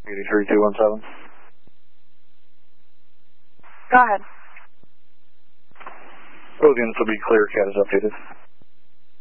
83217. Go ahead. Both units will be clear. CAT is updated.